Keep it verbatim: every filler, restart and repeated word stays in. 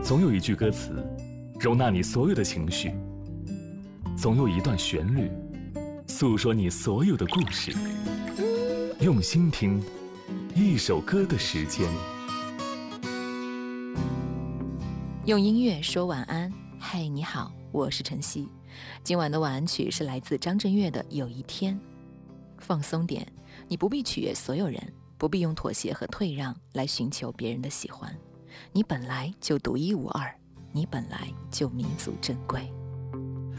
总有一句歌词，容纳你所有的情绪；总有一段旋律，诉说你所有的故事。用心听，一首歌的时间。 用音乐说晚安。嗨，你好，我是晨曦。今晚的晚安曲是来自张震岳的《有一天》。放松点，你不必取悦所有人，不必用妥协和退让来寻求别人的喜欢。你本来就独一无二，你本来就弥足珍贵。